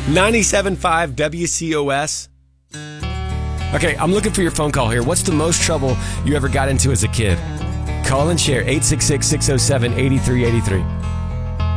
97.5 WCOS. Okay, I'm looking for your phone call here. What's the most trouble you ever got into as a kid? Call and share 866-607-8383.